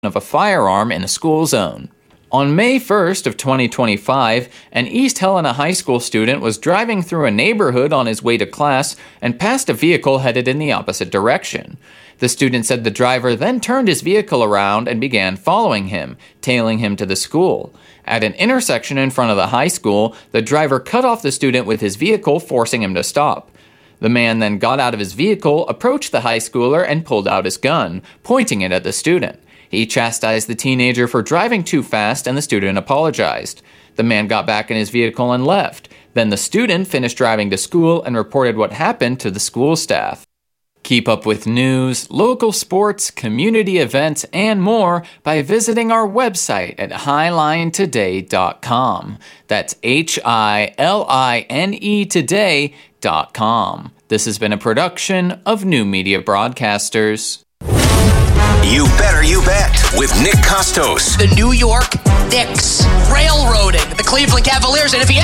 of a firearm in a school zone. On May 1st of 2025, an East Helena High School student was driving through a neighborhood on his way to class and passed a vehicle headed in the opposite direction. The student said the driver then turned his vehicle around and began following him, tailing him to the school. At an intersection in front of the high school, the driver cut off the student with his vehicle, forcing him to stop. The man then got out of his vehicle, approached the high schooler, and pulled out his gun, pointing it at the student. He chastised the teenager for driving too fast, and the student apologized. The man got back in his vehicle and left. Then the student finished driving to school and reported what happened to the school staff. Keep up with news, local sports, community events, and more by visiting our website at highlinetoday.com. That's HILINE today.com. This has been a production of New Media Broadcasters. You Better You Bet with Nick Costos. The New York Knicks railroading the Cleveland Cavaliers. And if you